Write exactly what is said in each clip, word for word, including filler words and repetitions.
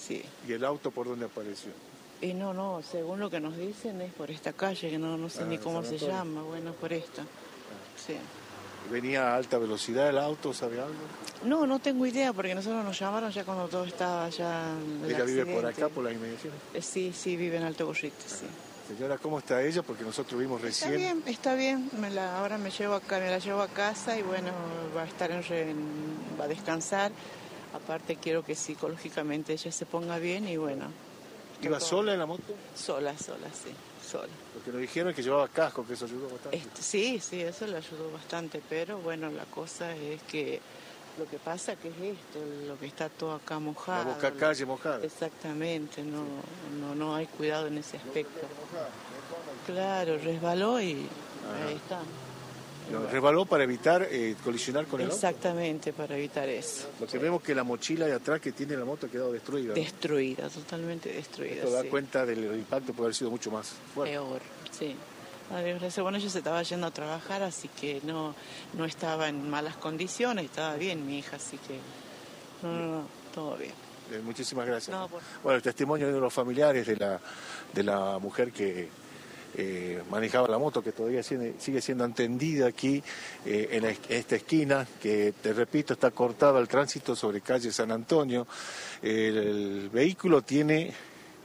sí. ¿Y el auto por dónde apareció? Y no, no, según lo que nos dicen es por esta calle, que no, no sé Ah, ni cómo San se Antonio. llama, bueno, por esta. Sí. ¿Venía a alta velocidad el auto, sabe algo? No, no tengo idea, porque nosotros nos llamaron ya cuando todo estaba ya en el ¿Ella vive por accidente. acá, por las inmediaciones? Eh, Sí, sí, vive en Alto Gorriti, sí. Señora, ¿cómo está ella? Porque nosotros vimos Está recién... bien, está bien. Me la, ahora me llevo acá, me la llevo a casa y bueno, va a estar en, re- en- va a descansar. Aparte quiero que psicológicamente ella se ponga bien y bueno. está ¿Iba todo- sola en la moto? Sola, sola, sí, sola. Porque nos dijeron que llevaba casco, que eso ayudó bastante. Este, sí, sí, eso le ayudó bastante, pero bueno, la cosa es que lo que pasa que es esto, lo que está todo acá mojado. La boca calle mojada. Exactamente, no, no, no hay cuidado en ese aspecto. Claro, resbaló y Ajá. ahí está. No, resbaló para evitar eh, colisionar con el auto. Exactamente, para evitar eso. Lo que vemos que la mochila de atrás que tiene la moto ha quedado destruida, ¿no? Destruida, totalmente destruida. Esto da sí. cuenta del impacto, puede haber sido mucho más fuerte. Peor, sí. Adiós, gracias. Bueno, ella se estaba yendo a trabajar, así que no, no estaba en malas condiciones, estaba bien mi hija, así que no, no, no, todo bien. Eh, muchísimas gracias. No, por- Bueno, el testimonio de los familiares de la, de la mujer que eh, manejaba la moto, que todavía sigue, sigue siendo atendida aquí eh, en, la es- esta esquina, que te repito, está cortado el tránsito sobre calle San Antonio. El, el vehículo tiene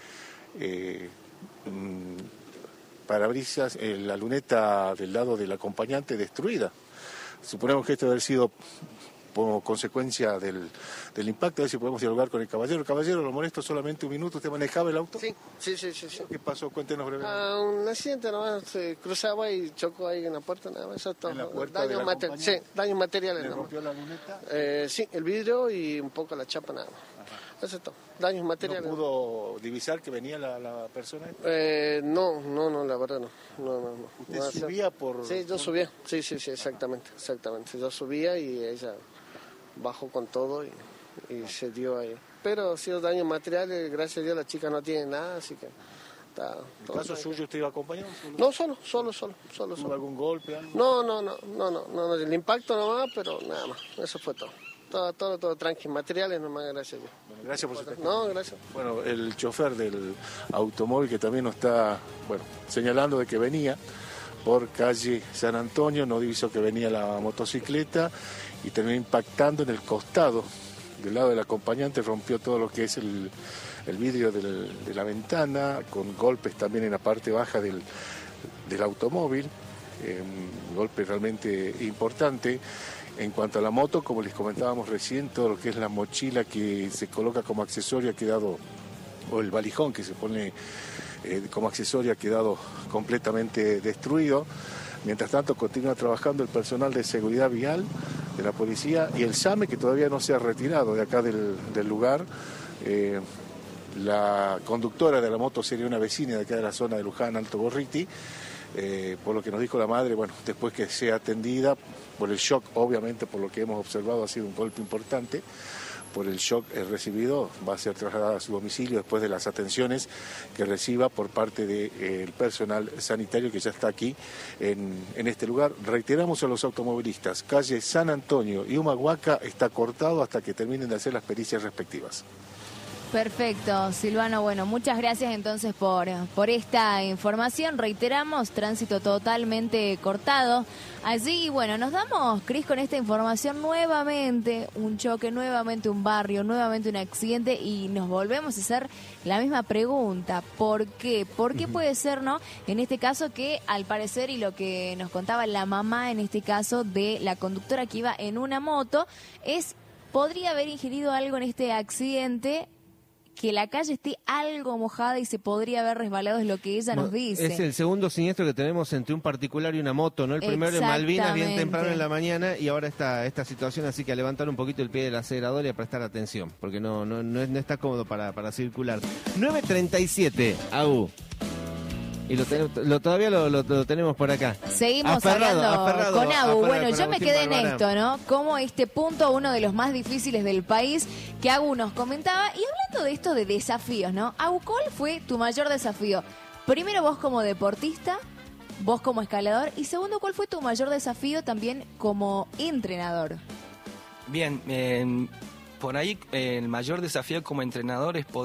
eh, mm, parabrisas, eh, la luneta del lado del acompañante destruida. Suponemos que esto debe haber sido como consecuencia del, del impacto. A ver si podemos dialogar con el caballero. Caballero, lo molesto solamente un minuto. ¿Usted manejaba el auto? Sí, sí, sí, sí. sí. ¿Qué pasó? Cuéntenos brevemente. Ah, un accidente nomás, se cruzaba y chocó ahí en la puerta, nada más, eso es todo. ¿En la puerta daños del mate- acompañante? sí, daños materiales ¿Le nomás. rompió la luneta? Eh, sí, el vidrio y un poco la chapa nada más. Eso es todo, daños ¿No materiales. pudo divisar que venía la, la persona? Eh, no, no, no, la verdad no. no, no, no. ¿Usted No, o sea, subía por...? Sí, yo subía, sí, sí, sí, exactamente, exactamente. Yo subía y ella bajó con todo y, y se dio ahí. Pero ha sido daños materiales, gracias a Dios la chica no tiene nada, así que está ¿En todo caso tranquilo. suyo usted iba acompañado? ¿Solo? No, solo, solo, solo, solo, ¿Tuvo solo. algún golpe? Algo? No, no, no, no, no, no, no, el impacto nomás, pero nada más, eso fue todo. Todo, todo, todo tranquilo, materiales nomás, gracias a Dios. Bueno, gracias por su testimonio. No, gracias. Bueno, el chofer del automóvil que también nos está, bueno, señalando de que venía por calle San Antonio, no divisó que venía la motocicleta y terminó impactando en el costado del lado del acompañante, rompió todo lo que es el, el vidrio del- de la ventana, con golpes también en la parte baja del, del automóvil, eh, un golpe realmente importante. En cuanto a la moto, como les comentábamos recién, todo lo que es la mochila que se coloca como accesorio ha quedado, o el valijón que se pone eh, como accesorio ha quedado completamente destruido. Mientras tanto, continúa trabajando el personal de seguridad vial de la policía y el SAME, que todavía no se ha retirado de acá del, del lugar. Eh, la conductora de la moto sería una vecina de acá de la zona de Luján, Alto Gorriti. Eh, por lo que nos dijo la madre, bueno, después que sea atendida, por el shock, obviamente por lo que hemos observado ha sido un golpe importante, por el shock eh, recibido, va a ser trasladada a su domicilio después de las atenciones que reciba por parte del de, eh, personal sanitario que ya está aquí en, en este lugar. Reiteramos a los automovilistas, calle San Antonio y Humahuaca está cortado hasta que terminen de hacer las pericias respectivas. Perfecto, Silvano. Bueno, muchas gracias entonces por, por esta información. Reiteramos, tránsito totalmente cortado allí. Y bueno, nos damos, Cris, con esta información nuevamente, un choque, nuevamente un barrio, nuevamente un accidente y nos volvemos a hacer la misma pregunta. ¿Por qué? ¿Por qué puede ser, no? En este caso que al parecer, y lo que nos contaba la mamá en este caso de la conductora que iba en una moto, es, podría haber ingerido algo en este accidente, que la calle esté algo mojada y se podría haber resbalado, es lo que ella nos dice. Es el segundo siniestro que tenemos entre un particular y una moto, ¿no? El primero en Malvinas, bien temprano en la mañana, y ahora está esta situación, así que a levantar un poquito el pie del acelerador y a prestar atención, porque no no no, es, no está cómodo para, para circular. nueve treinta y siete, Agu. Y lo, ten, lo todavía lo, lo, lo tenemos por acá. Seguimos aferrado, hablando aferrado, con Agu. aferrado Bueno, con yo me Agustín quedé en Barbará. esto, ¿no? Como este punto, uno de los más difíciles del país, que Agu nos comentaba. Y hablando de esto de desafíos, ¿no? Agu, ¿cuál fue tu mayor desafío? Primero vos como deportista, vos como escalador, y segundo, ¿cuál fue tu mayor desafío también como entrenador? Bien, eh, por ahí eh, el mayor desafío como entrenador es poder